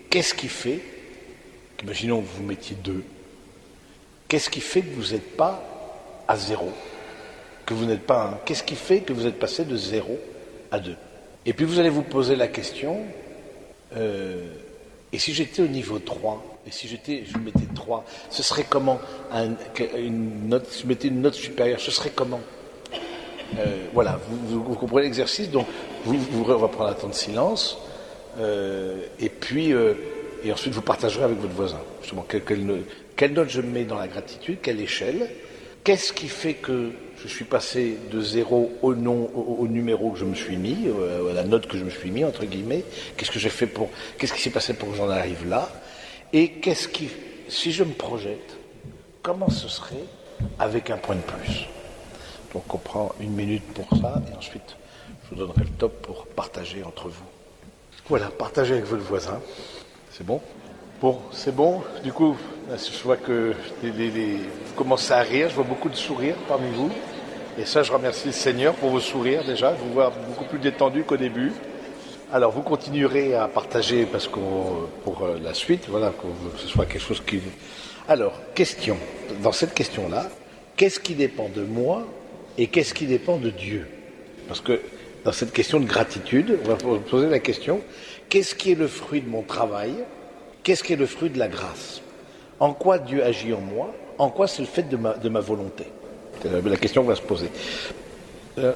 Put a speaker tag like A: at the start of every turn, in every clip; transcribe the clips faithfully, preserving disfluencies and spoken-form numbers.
A: qu'est-ce qui fait, imaginons que vous mettiez deux, qu'est-ce qui fait que vous n'êtes pas à zéro, que vous n'êtes pas un, qu'est-ce qui fait que vous êtes passé de zéro à deux? Et puis vous allez vous poser la question, euh, et si j'étais au niveau trois, et si j'étais, je mettais trois, ce serait comment un, une note, si je mettais une note supérieure, ce serait comment? euh, Voilà, vous, vous, vous comprenez l'exercice, donc vous, vous, on va prendre un temps de silence, euh, et puis, euh, et ensuite vous partagerez avec votre voisin, justement, quelle, quelle, quelle note je mets dans la gratitude, quelle échelle, qu'est-ce qui fait que je suis passé de zéro au nom, au, au numéro que je me suis mis, à la note que je me suis mis, entre guillemets, qu'est-ce que j'ai fait pour, qu'est-ce qui s'est passé pour que j'en arrive là, et qu'est-ce qui, si je me projette, comment ce serait avec un point de plus. Donc on prend une minute pour ça, et ensuite je vous donnerai le top pour partager entre vous. Voilà, partagez avec votre voisin, c'est bon? Bon, c'est bon, du coup, je vois que les, les, les, vous commencez à rire, je vois beaucoup de sourires parmi vous. Et ça, je remercie le Seigneur pour vos sourires déjà, je vous vois beaucoup plus détendu qu'au début. Alors, vous continuerez à partager parce qu'on, pour la suite, voilà, que ce soit quelque chose qui... Alors, question, dans cette question-là, qu'est-ce qui dépend de moi et qu'est-ce qui dépend de Dieu? Parce que dans cette question de gratitude, on va poser la question, qu'est-ce qui est le fruit de mon travail? Qu'est-ce qui est le fruit de la grâce? En quoi Dieu agit en moi? En quoi c'est le fait de ma, de ma volonté? C'est la question qu'on va se poser. Euh,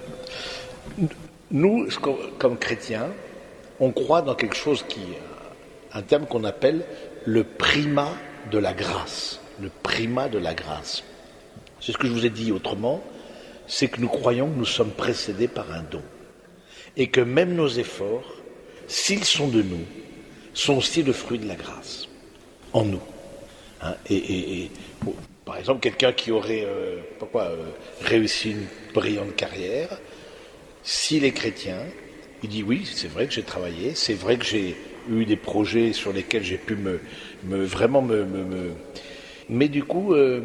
A: nous, comme chrétiens, on croit dans quelque chose qui, un terme qu'on appelle le primat de la grâce. Le primat de la grâce. C'est ce que je vous ai dit autrement, c'est que nous croyons que nous sommes précédés par un don. Et que même nos efforts, s'ils sont de nous, sont aussi le fruit de la grâce, en nous. Hein, et, et, et bon, par exemple, quelqu'un qui aurait euh, pourquoi, euh, réussi une brillante carrière, s'il est chrétien, il dit oui, c'est vrai que j'ai travaillé, c'est vrai que j'ai eu des projets sur lesquels j'ai pu me, me vraiment me, me, me... Mais du coup, euh,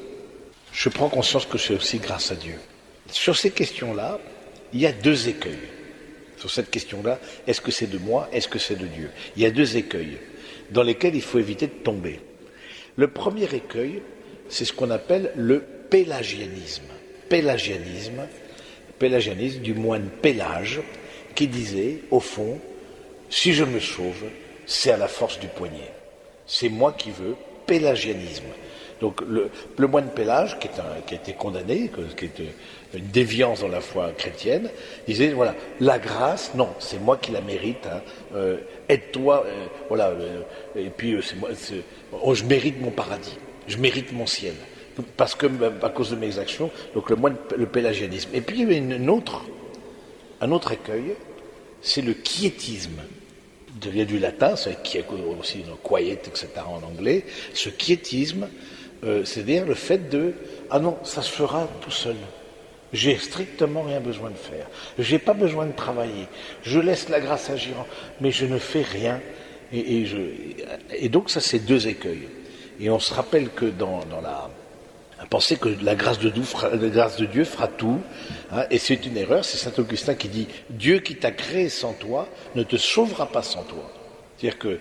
A: je prends conscience que c'est aussi grâce à Dieu. Sur ces questions-là, il y a deux écueils. Sur cette question-là, est-ce que c'est de moi, est-ce que c'est de Dieu? Il y a deux écueils dans lesquels il faut éviter de tomber. Le premier écueil, c'est ce qu'on appelle le pélagianisme. Pélagianisme, pélagianisme du moine Pélage, qui disait, au fond, si je me sauve, c'est à la force du poignet. C'est moi qui veux, pélagianisme. Donc le, le moine Pélage, qui, est un, qui a été condamné, qui est une déviance dans la foi chrétienne, disait, voilà, la grâce, non, c'est moi qui la mérite, hein, euh, aide-toi, euh, voilà, euh, et puis euh, c'est moi, c'est, oh, je mérite mon paradis, je mérite mon ciel, parce que, à cause de mes actions, donc le moine, le pélagianisme. Et puis il y avait une autre, un autre écueil, c'est le quiétisme. Il vient du latin, c'est aussi une quiet, et cetera en anglais, ce quiétisme, euh, c'est-à-dire le fait de, ah non, ça se fera tout seul. J'ai strictement rien besoin de faire. J'ai pas besoin de travailler. Je laisse la grâce agir, mais je ne fais rien. Et, et, je, et donc ça, c'est deux écueils. Et on se rappelle que dans, dans la, à penser que la grâce de Dieu fera, la grâce de Dieu fera tout, hein, et c'est une erreur. C'est saint Augustin qui dit « Dieu qui t'a créé sans toi ne te sauvera pas sans toi ». C'est-à-dire que,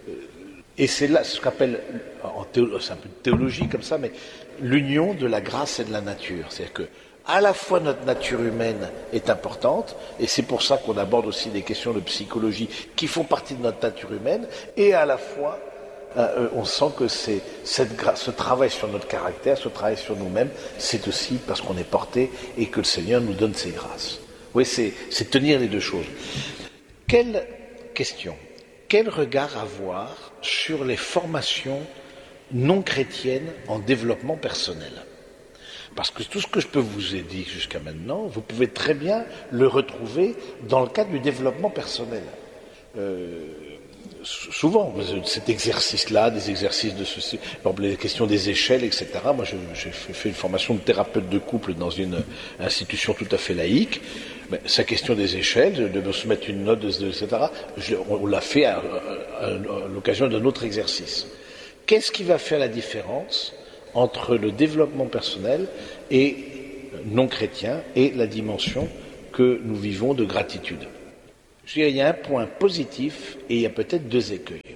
A: et c'est là ce qu'on appelle, en théo, c'est un peu de théologie comme ça, mais l'union de la grâce et de la nature. C'est-à-dire que à la fois notre nature humaine est importante, et c'est pour ça qu'on aborde aussi des questions de psychologie qui font partie de notre nature humaine, et à la fois euh, on sent que c'est cette grâce, ce travail sur notre caractère, ce travail sur nous-mêmes, c'est aussi parce qu'on est porté et que le Seigneur nous donne ses grâces. Oui, c'est, c'est tenir les deux choses. Quelle question, quel regard avoir sur les formations non chrétiennes en développement personnel? Parce que tout ce que je peux vous ai dit jusqu'à maintenant, vous pouvez très bien le retrouver dans le cadre du développement personnel. Euh, souvent, cet exercice-là, des exercices de ceci, par exemple les questions des échelles, et cetera. Moi, je, j'ai fait une formation de thérapeute de couple dans une institution tout à fait laïque. Mais sa question des échelles, de, de se mettre une note, et cetera, je, on, on l'a fait à, à, à, à l'occasion d'un autre exercice. Qu'est-ce qui va faire la différence entre le développement personnel et non chrétien et la dimension que nous vivons de gratitude? Je dirais, il y a un point positif et il y a peut-être deux écueils.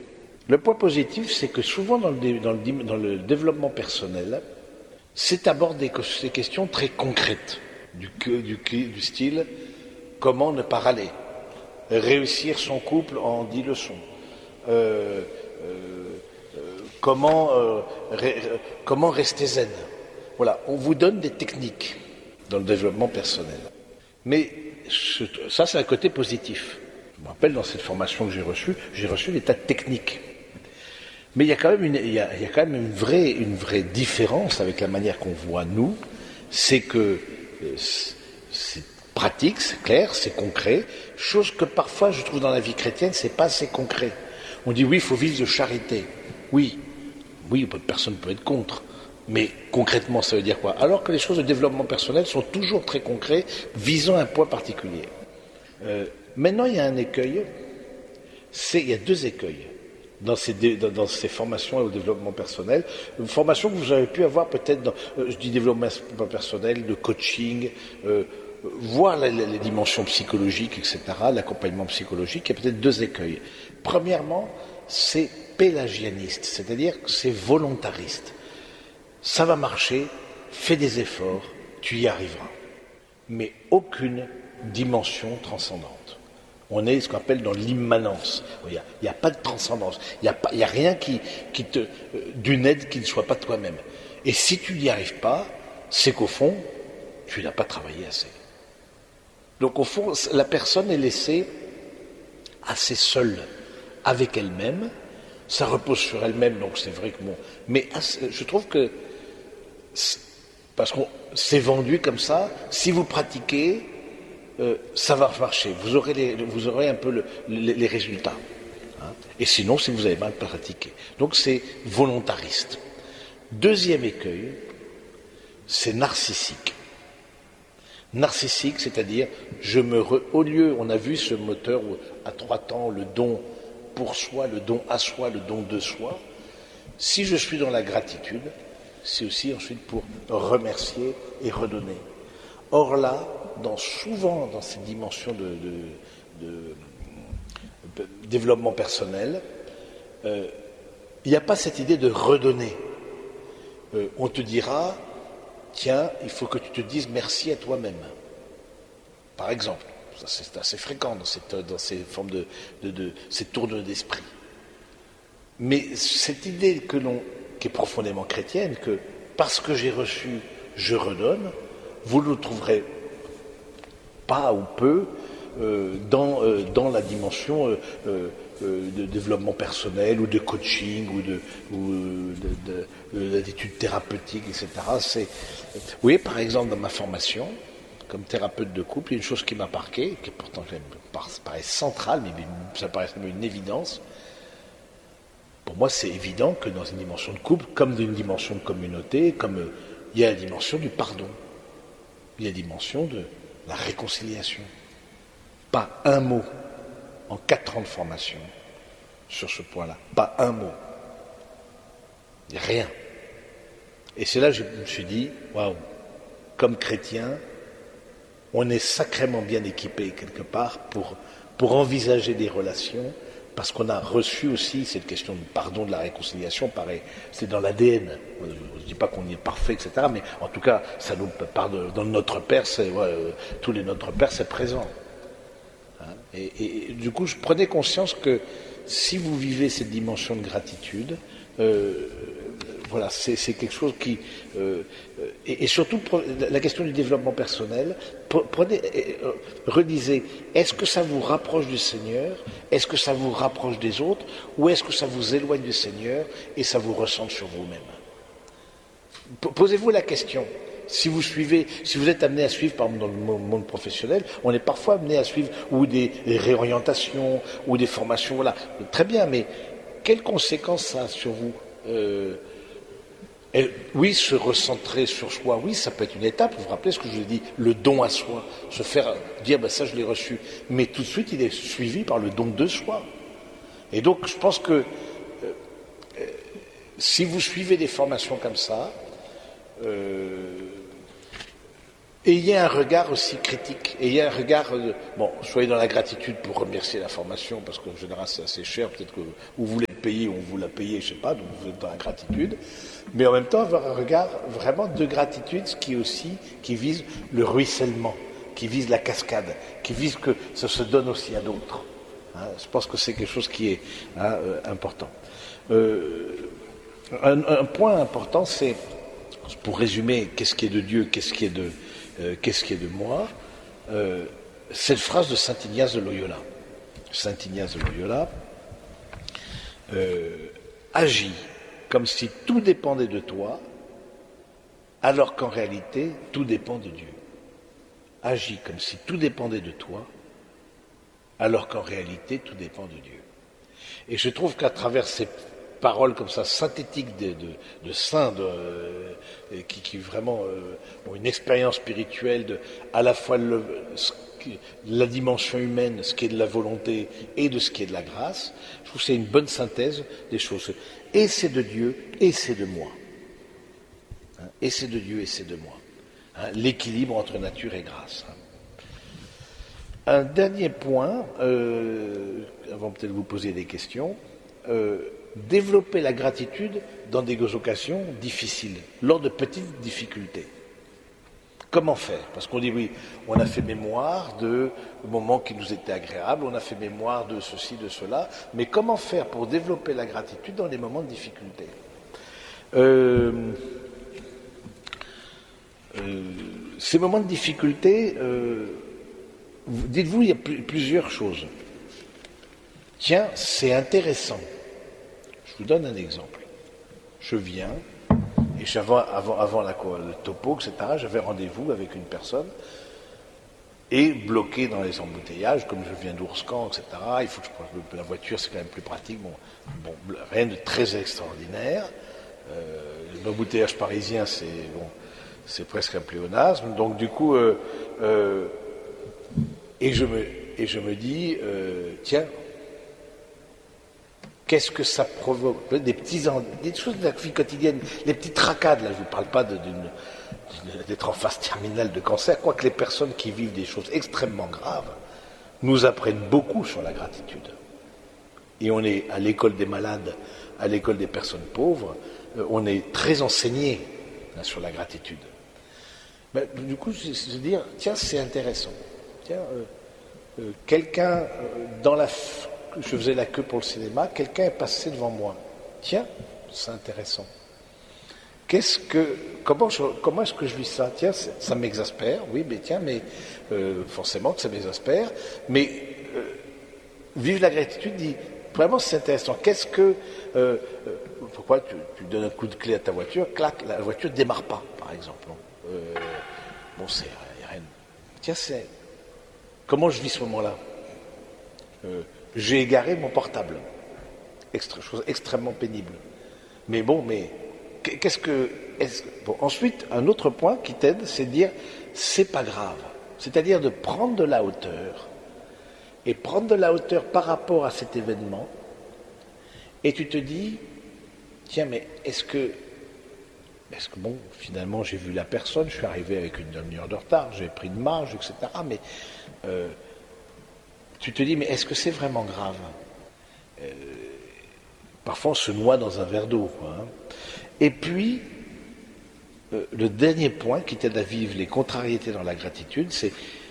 A: Le point positif, c'est que souvent dans le, dans le, dans le développement personnel, c'est aborder des questions très concrètes, du, du, du style comment ne pas râler, réussir son couple en dix leçons, euh, euh, euh, comment, euh, ré, comment rester zen. Voilà, on vous donne des techniques dans le développement personnel. Mais ça, c'est un côté positif. Je me rappelle, dans cette formation que j'ai reçue, j'ai reçu des tas de techniques. Mais il y a quand même une, il y a, il y a quand même une vraie, une vraie différence avec la manière qu'on voit nous, c'est que c'est pratique, c'est clair, c'est concret, chose que parfois je trouve dans la vie chrétienne, c'est pas assez concret. On dit oui, il faut vivre de charité. Oui, oui, personne ne peut être contre. Mais concrètement, ça veut dire quoi? Alors que les choses de développement personnel sont toujours très concrets, visant un point particulier. Euh, maintenant, il y a un écueil, c'est, il y a deux écueils. Dans ces, dans, dans ces formations et au développement personnel, une formation que vous avez pu avoir peut-être dans, euh, je dis développement personnel, de coaching, euh, voir les, les dimensions psychologiques, et cetera, l'accompagnement psychologique, il y a peut-être deux écueils. Premièrement, c'est pélagianiste, c'est-à-dire que c'est volontariste. Ça va marcher, fais des efforts, tu y arriveras. Mais aucune dimension transcendante. On est ce qu'on appelle dans l'immanence. Il n'y a, a pas de transcendance. Il n'y a, a rien qui, qui te, euh, d'une aide qui ne soit pas toi-même. Et si tu n'y arrives pas, c'est qu'au fond, tu n'as pas travaillé assez. Donc au fond, la personne est laissée assez seule avec elle-même. Ça repose sur elle-même, donc c'est vrai que bon. Mais je trouve que, parce qu'on s'est vendu comme ça, si vous pratiquez, Euh, ça va marcher, vous aurez, les, vous aurez un peu le, les, les résultats. Hein. Et sinon, si vous avez mal pratiqué. Donc c'est volontariste. Deuxième écueil, c'est narcissique. Narcissique, c'est-à-dire, je me re... au lieu, on a vu ce moteur à trois temps, le don pour soi, le don à soi, le don de soi. Si je suis dans la gratitude, c'est aussi ensuite pour remercier et redonner. Or là, dans, souvent dans ces dimensions de, de, de, de développement personnel, euh, il n'y a pas cette idée de redonner. Euh, on te dira, tiens, il faut que tu te dises merci à toi-même. Par exemple, ça c'est assez fréquent dans, cette, dans ces formes de, de, de ces tours d'esprit. Mais cette idée que l'on, qui est profondément chrétienne, que parce que j'ai reçu, je redonne, vous ne le trouverez pas ou peu euh, dans, euh, dans la dimension euh, euh, de développement personnel ou de coaching ou de, ou de, de, de, d'études thérapeutiques, et cetera. C'est, vous voyez, par exemple, dans ma formation, comme thérapeute de couple, il y a une chose qui m'a marqué, qui pourtant ça paraît centrale, mais ça paraît une évidence. Pour moi, c'est évident que dans une dimension de couple, comme dans une dimension de communauté, comme euh, il y a la dimension du pardon. Il y a la dimension de la réconciliation. Pas un mot en quatre ans de formation sur ce point-là. Pas un mot. Il n'y a rien. Et c'est là que je me suis dit, waouh, comme chrétien, on est sacrément bien équipé quelque part pour, pour envisager des relations, parce qu'on a reçu aussi cette question du pardon, de la réconciliation, pareil, c'est dans l'A D N. Je ne dis pas qu'on y est parfait, et cetera, mais en tout cas, ça nous part de, dans le Notre Père, c'est, ouais, euh, tous les Notre Père, c'est présent. Hein, et, et, et du coup, je prenais conscience que si vous vivez cette dimension de gratitude, euh, voilà, c'est, c'est quelque chose qui... Euh, et, et surtout, la question du développement personnel, prenez, euh, relisez, est-ce que ça vous rapproche du Seigneur? Est-ce que ça vous rapproche des autres? Ou est-ce que ça vous éloigne du Seigneur et ça vous recentre sur vous-même? Posez-vous la question. Si vous suivez, si vous êtes amené à suivre, par exemple dans le monde professionnel, on est parfois amené à suivre ou des, des réorientations, ou des formations, voilà. Très bien, mais quelles conséquences ça a sur vous? euh, Et oui, se recentrer sur soi, oui, ça peut être une étape. Vous vous rappelez ce que je vous ai dit, le don à soi, se faire dire, ben ça je l'ai reçu. Mais tout de suite, il est suivi par le don de soi. Et donc, je pense que euh, euh, si vous suivez des formations comme ça, euh, ayez un regard aussi critique, ayez un regard, euh, bon, soyez dans la gratitude pour remercier la formation, parce qu'en général c'est assez cher, peut-être que vous voulez payée, on vous l'a payée, je sais pas, donc vous êtes dans la gratitude, mais en même temps avoir un regard vraiment de gratitude, ce qui est aussi, qui vise le ruissellement, qui vise la cascade, qui vise que ça se donne aussi à d'autres. Hein, je pense que c'est quelque chose qui est hein, euh, important. Euh, un, un point important, c'est, pour résumer, qu'est-ce qui est de Dieu, qu'est-ce qui est de, euh, qu'est-ce qui est de moi, euh, cette phrase de saint Ignace de Loyola. Saint Ignace de Loyola euh, agit comme si tout dépendait de toi, alors qu'en réalité, tout dépend de Dieu. Agit comme si tout dépendait de toi, alors qu'en réalité, tout dépend de Dieu. Et je trouve qu'à travers ces paroles comme ça, synthétiques de, de, de saints, de, euh, qui, qui vraiment euh, ont une expérience spirituelle, de, à la fois le, ce, la dimension humaine, ce qui est de la volonté, et de ce qui est de la grâce, je trouve que c'est une bonne synthèse des choses. Et c'est de Dieu, et c'est de moi. Hein, et c'est de Dieu, et c'est de moi. Hein, l'équilibre entre nature et grâce. Hein. Un dernier point, euh, avant peut-être de vous poser des questions, euh, développer la gratitude dans des occasions difficiles, lors de petites difficultés. Comment faire? Parce qu'on dit oui, on a fait mémoire de moments qui nous étaient agréables, on a fait mémoire de ceci, de cela, mais comment faire pour développer la gratitude dans les moments de difficulté? euh, euh, Ces moments de difficulté, euh, dites-vous, il y a plusieurs choses. Tiens, c'est intéressant. Je vous donne un exemple. Je viens, et avant, avant, avant la, le topo, et cetera, j'avais rendez-vous avec une personne, et bloqué dans les embouteillages, comme je viens d'Ourscan, et cetera, il faut que je prenne la voiture, c'est quand même plus pratique. Bon, bon, rien de très extraordinaire. Euh, l'embouteillage parisien, c'est bon, c'est presque un pléonasme. Donc du coup, euh, euh, et, je me, et je me dis, euh, tiens, qu'est-ce que ça provoque? Des petits, des choses de la vie quotidienne, les petites tracades, là, je ne vous parle pas de, d'une, d'être en phase terminale de cancer, quoique les personnes qui vivent des choses extrêmement graves nous apprennent beaucoup sur la gratitude. Et on est à l'école des malades, à l'école des personnes pauvres, on est très enseigné là, sur la gratitude. Mais, du coup, je veux dire, tiens, c'est intéressant. Tiens, euh, euh, quelqu'un euh, dans la... Je faisais la queue pour le cinéma, quelqu'un est passé devant moi. Tiens, c'est intéressant. Qu'est-ce que, comment, je, comment est-ce que je vis ça? Tiens, ça m'exaspère, oui, mais tiens, mais euh, forcément que ça m'exaspère. Mais euh, vivre la gratitude dit, vraiment c'est intéressant. Qu'est-ce que, euh, euh, pourquoi tu, tu donnes un coup de clé à ta voiture, clac, la voiture ne démarre pas, par exemple. Euh, bon, c'est rien. Tiens, c'est, comment je vis ce moment-là? euh, J'ai égaré mon portable. Extra, chose extrêmement pénible. Mais bon, mais qu'est-ce que... Est-ce, bon, ensuite, un autre point qui t'aide, c'est de dire, c'est pas grave. C'est-à-dire de prendre de la hauteur. Et prendre de la hauteur par rapport à cet événement. Et tu te dis, tiens, mais est-ce que... Est-ce que, bon, finalement, j'ai vu la personne, je suis arrivé avec une demi-heure de retard, j'ai pris de marge, et cetera. Mais... Euh, tu te dis, mais est-ce que c'est vraiment grave? euh, Parfois, on se noie dans un verre d'eau. Quoi, hein. Et puis, euh, le dernier point qui t'aide à vivre les contrariétés dans la gratitude, c'est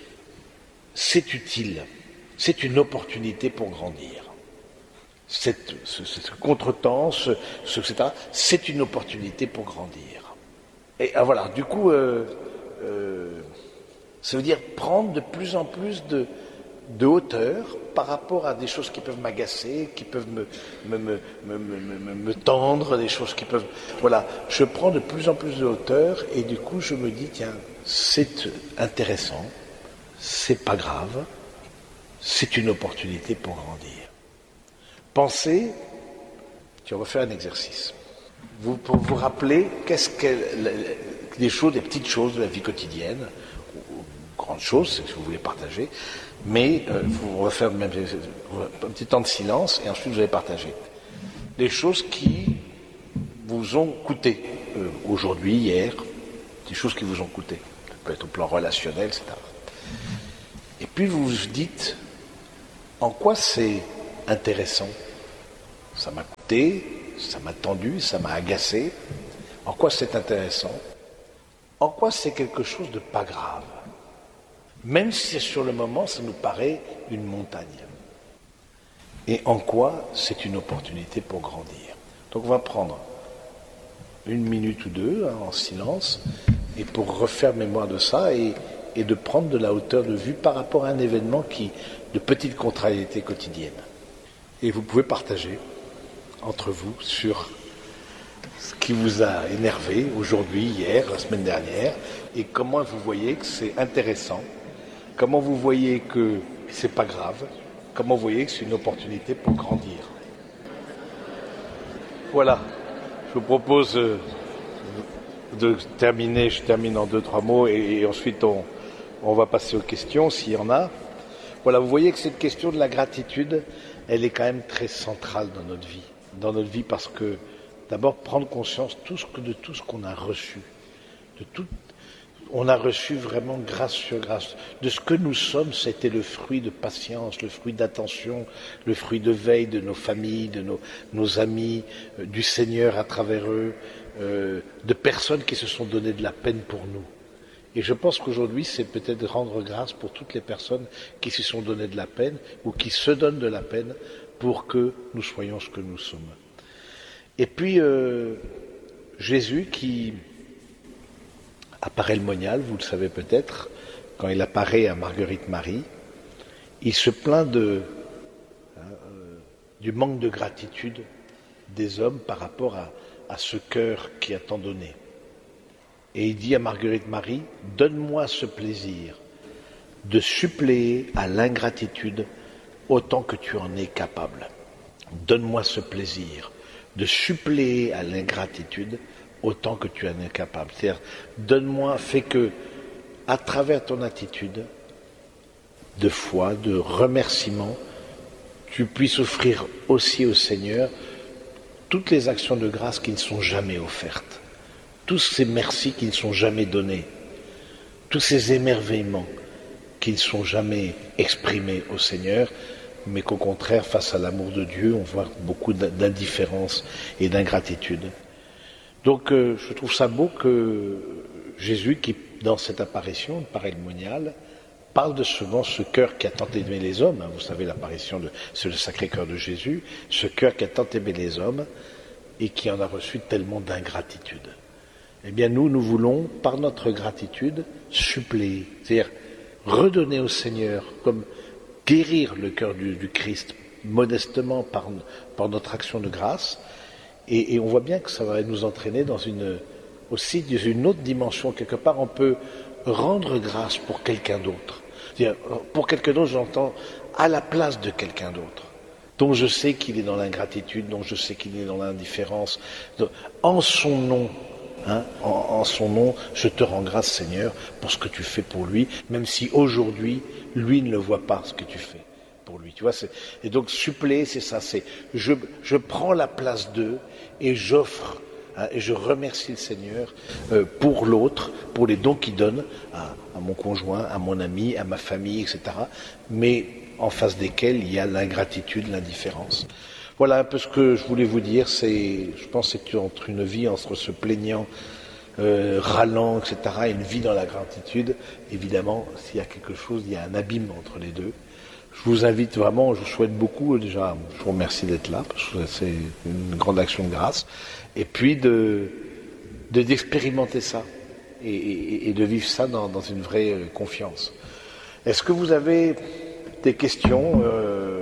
A: c'est utile, c'est une opportunité pour grandir. Cette, ce, ce contretemps, ce, ce, et cetera, c'est une opportunité pour grandir. Et ah, voilà, du coup, euh, euh, ça veut dire prendre de plus en plus de... de hauteur par rapport à des choses qui peuvent m'agacer, qui peuvent me, me, me, me, me, me tendre, des choses qui peuvent... Voilà, je prends de plus en plus de hauteur et du coup je me dis, tiens, c'est intéressant, c'est pas grave, c'est une opportunité pour grandir. Pensez, tiens, on va faire un exercice. Vous, pour vous rappeler, qu'est-ce que des choses, des petites choses de la vie quotidienne, ou, ou grandes choses, si vous voulez partager, mais euh, on va faire même un petit temps de silence et ensuite vous allez partager. Des choses qui vous ont coûté euh, aujourd'hui, hier, des choses qui vous ont coûté. Ça peut être au plan relationnel, et cetera. Et puis vous vous dites, en quoi c'est intéressant? Ça m'a coûté. heurté, ça m'a tendu, ça m'a agacé. En quoi c'est intéressant? En quoi c'est quelque chose de pas grave? Même si sur le moment ça nous paraît une montagne. Et en quoi c'est une opportunité pour grandir? Donc on va prendre une minute ou deux hein, en silence et pour refaire mémoire de ça et, et de prendre de la hauteur de vue par rapport à un événement qui de petite contrariété quotidienne. Et vous pouvez partager entre vous sur ce qui vous a énervé aujourd'hui, hier, la semaine dernière, et comment vous voyez que c'est intéressant, comment vous voyez que c'est pas grave, comment vous voyez que c'est une opportunité pour grandir. Voilà, je vous propose de terminer, je termine en deux, trois mots, et, et ensuite on, on va passer aux questions, s'il y en a. Voilà, vous voyez que cette question de la gratitude, elle est quand même très centrale dans notre vie. Dans notre vie parce que, d'abord, prendre conscience tout ce que, de tout ce qu'on a reçu. De tout, on a reçu vraiment grâce sur grâce. De ce que nous sommes, c'était le fruit de patience, le fruit d'attention, le fruit de veille de nos familles, de nos, nos amis, euh, du Seigneur à travers eux, euh, de personnes qui se sont donné de la peine pour nous. Et je pense qu'aujourd'hui, c'est peut-être de rendre grâce pour toutes les personnes qui se sont donné de la peine ou qui se donnent de la peine pour que nous soyons ce que nous sommes. Et puis, euh, Jésus qui apparaît le monial, vous le savez peut-être, quand il apparaît à Marguerite Marie, il se plaint de, euh, du manque de gratitude des hommes par rapport à, à ce cœur qui a tant donné. Et il dit à Marguerite Marie, « Donne-moi ce plaisir de suppléer à l'ingratitude autant que tu en es capable. Donne-moi ce plaisir de suppléer à l'ingratitude autant que tu en es capable. » C'est-à-dire, donne-moi, fais que, à travers ton attitude de foi, de remerciement, tu puisses offrir aussi au Seigneur toutes les actions de grâce qui ne sont jamais offertes. Tous ces merci qui ne sont jamais donnés, tous ces émerveillements qui ne sont jamais exprimés au Seigneur, mais qu'au contraire, face à l'amour de Dieu, on voit beaucoup d'indifférence et d'ingratitude. Donc euh, je trouve ça beau que Jésus, qui dans cette apparition, le parémonial, parle de souvent ce cœur qui a tant aimé les hommes, hein, vous savez l'apparition, de, c'est le Sacré-Cœur de Jésus, ce cœur qui a tant aimé les hommes et qui en a reçu tellement d'ingratitude. Eh bien nous, nous voulons, par notre gratitude, suppléer, c'est-à-dire redonner au Seigneur, comme guérir le cœur du, du Christ, modestement par, par notre action de grâce, et, et on voit bien que ça va nous entraîner dans une, aussi dans une autre dimension. Quelque part, on peut rendre grâce pour quelqu'un d'autre. C'est-à-dire, pour quelqu'un d'autre, j'entends à la place de quelqu'un d'autre, dont je sais qu'il est dans l'ingratitude, dont je sais qu'il est dans l'indifférence, en son nom. Hein, en, en son nom, je te rends grâce, Seigneur, pour ce que tu fais pour lui, même si aujourd'hui, lui ne le voit pas, ce que tu fais pour lui. Tu vois, c'est, et donc, suppléer, c'est ça, c'est je, je prends la place d'eux et j'offre, hein, et je remercie le Seigneur euh, pour l'autre, pour les dons qu'il donne à, à mon conjoint, à mon ami, à ma famille, et cetera, mais en face desquels il y a l'ingratitude, l'indifférence. Voilà un peu ce que je voulais vous dire, c'est, je pense que c'est entre une vie, entre se plaignant, euh, râlant, et cetera, et une vie dans la gratitude, évidemment, s'il y a quelque chose, il y a un abîme entre les deux. Je vous invite vraiment, je vous souhaite beaucoup, déjà, je vous remercie d'être là, parce que c'est une grande action de grâce, et puis de, de d'expérimenter ça, et, et, et de vivre ça dans, dans une vraie euh, confiance. Est-ce que vous avez des questions euh,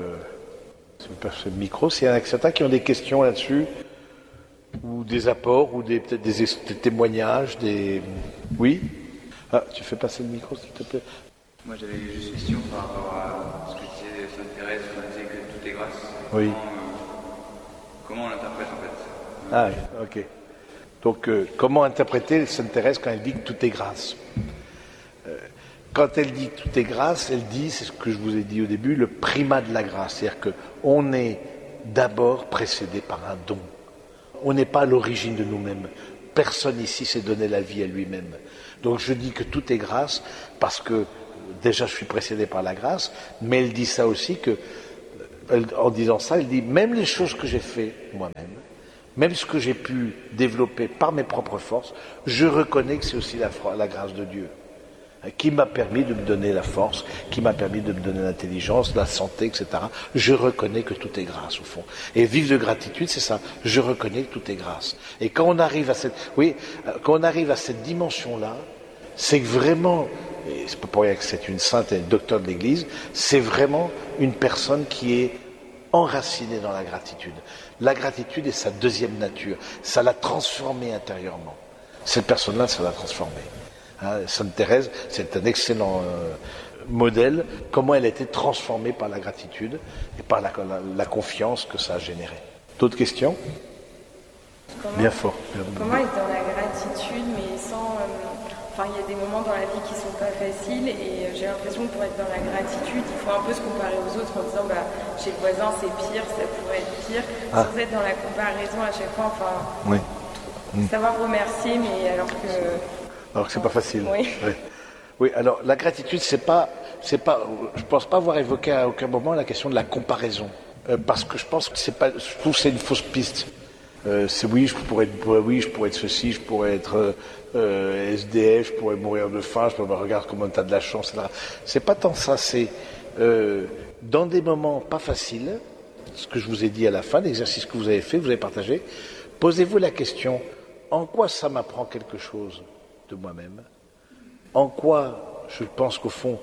A: le micro, s'il y en a certains qui ont des questions là-dessus, ou des apports, ou des, peut-être des, des témoignages, des... Oui ? Ah, tu fais passer le micro, s'il te plaît.
B: Moi, j'avais juste une question par rapport à ce que disait Sainte Thérèse, qui disait que tout est grâce.
A: Oui.
B: Comment, euh, comment on l'interprète, en fait ?
A: Ah oui, ok. Donc, euh, comment interpréter Sainte Thérèse quand elle dit que tout est grâce ? euh, Quand elle dit que tout est grâce, elle dit, c'est ce que je vous ai dit au début, le primat de la grâce. C'est-à-dire qu'on est d'abord précédé par un don. On n'est pas à l'origine de nous-mêmes. Personne ici s'est donné la vie à lui-même. Donc je dis que tout est grâce parce que déjà je suis précédé par la grâce, mais elle dit ça aussi que elle, en disant ça, elle dit, même les choses que j'ai fait moi-même, même ce que j'ai pu développer par mes propres forces, je reconnais que c'est aussi la, la grâce de Dieu, qui m'a permis de me donner la force, qui m'a permis de me donner l'intelligence, la santé, et cetera. Je reconnais que tout est grâce, au fond. Et vivre de gratitude, c'est ça. Je reconnais que tout est grâce. Et quand on arrive à cette, oui, quand on arrive à cette dimension-là, c'est que vraiment, et c'est pas pour rien que c'est une sainte et une docteur de l'Église, c'est vraiment une personne qui est enracinée dans la gratitude. La gratitude est sa deuxième nature. Ça l'a transformée intérieurement. Cette personne-là, ça l'a transformée. Hein, Sainte Thérèse, c'est un excellent euh, modèle, comment elle a été transformée par la gratitude et par la, la, la confiance que ça a généré. D'autres questions?
C: Comment,
A: Bien fort.
C: Comment être dans la gratitude, mais sans... Euh, enfin, il y a des moments dans la vie qui ne sont pas faciles, et j'ai l'impression que pour être dans la gratitude, il faut un peu se comparer aux autres en disant, bah, chez le voisin, c'est pire, ça pourrait être pire, ah. sans être dans la comparaison à chaque fois, enfin...
A: Oui.
C: Savoir remercier, mais alors que...
A: Alors que c'est pas facile.
C: Oui.
A: Oui. Oui, alors la gratitude, c'est pas, c'est pas, je pense pas avoir évoqué à aucun moment la question de la comparaison, euh, parce que je pense que c'est pas, je trouve que c'est une fausse piste. Euh, c'est oui, je pourrais être, oui, je pourrais être ceci, je pourrais être euh, S D F, je pourrais mourir de faim, je pourrais regarder comment t'as de la chance, et cetera. C'est pas tant ça, c'est euh, dans des moments pas faciles, ce que je vous ai dit à la fin, l'exercice que vous avez fait, vous avez partagé, posez-vous la question, en quoi ça m'apprend quelque chose de moi-même? En quoi je pense qu'au fond,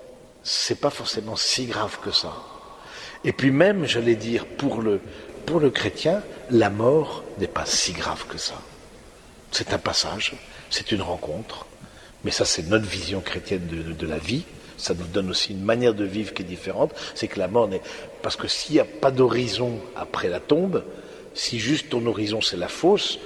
A: c'est pas forcément si grave que ça. Et puis même, j'allais dire, pour le, pour le chrétien, la mort n'est pas si grave que ça. C'est un passage, c'est une rencontre, mais ça c'est notre vision chrétienne de, de, de la vie. Ça nous donne aussi une manière de vivre qui est différente. C'est que la mort n'est... Parce que s'il n'y a pas d'horizon après la tombe, si juste ton horizon c'est la fosse,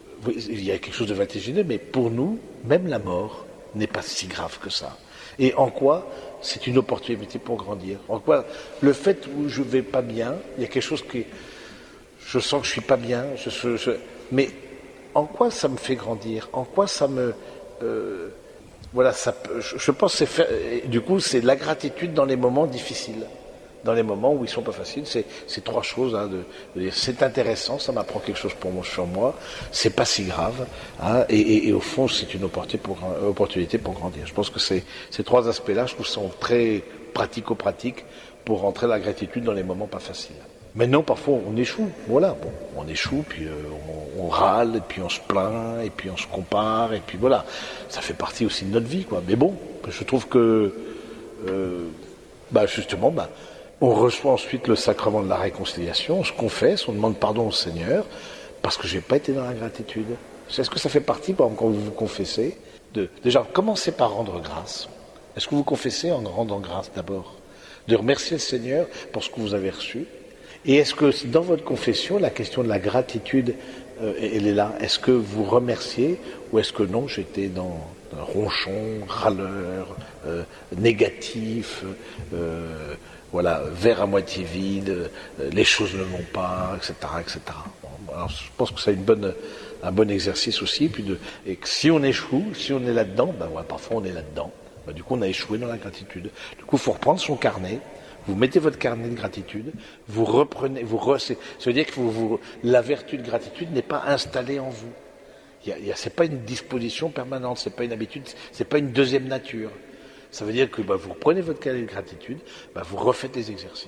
A: il y a quelque chose de vertigineux, mais pour nous, même la mort n'est pas si grave que ça. Et en quoi c'est une opportunité pour grandir? En quoi le fait où je vais pas bien, il y a quelque chose qui... Je sens que je suis pas bien, je, je, je, mais en quoi ça me fait grandir? En quoi ça me... Euh, voilà, ça, je, je pense que c'est faire, du coup, c'est la gratitude dans les moments difficiles. Dans les moments où ils sont pas faciles, c'est, c'est trois choses. Hein, de, de dire, c'est intéressant, ça m'apprend quelque chose pour moi, sur moi, c'est pas si grave, hein, et, et, et au fond, c'est une opportunité pour, opportunité pour grandir. Je pense que c'est, ces trois aspects-là, je trouve, sont très pratico-pratiques pour rentrer la gratitude dans les moments pas faciles. Maintenant, parfois, on échoue. Voilà, bon, on échoue, puis euh, on, on râle, et puis on se plaint, et puis on se compare, et puis voilà. Ça fait partie aussi de notre vie, quoi. Mais bon, je trouve que, euh, bah, justement, bah, on reçoit ensuite le sacrement de la réconciliation, on se confesse, on demande pardon au Seigneur, parce que j'ai pas été dans la gratitude. Est-ce que ça fait partie, par exemple, quand vous vous confessez, de, déjà, commencez par rendre grâce. Est-ce que vous confessez en rendant grâce d'abord? De remercier le Seigneur pour ce que vous avez reçu. Et est-ce que dans votre confession, la question de la gratitude, euh, elle est là? Est-ce que vous remerciez ou est-ce que non, j'étais dans un ronchon, râleur, euh, négatif, euh, voilà, verre à moitié vide, euh, les choses ne vont pas, et cetera, et cetera. Bon, alors, je pense que c'est une bonne, un bon exercice aussi. Puis de, et que si on échoue, si on est là-dedans, ben ouais, parfois on est là-dedans. Ben, du coup, on a échoué dans la gratitude. Du coup, il faut reprendre son carnet. Vous mettez votre carnet de gratitude, vous reprenez, vous re, ça veut dire que vous, vous, la vertu de gratitude n'est pas installée en vous. Il y a, il y a, c'est pas une disposition permanente, c'est pas une habitude, c'est pas une deuxième nature. Ça veut dire que bah, vous reprenez votre carnet de gratitude, bah, vous refaites les exercices.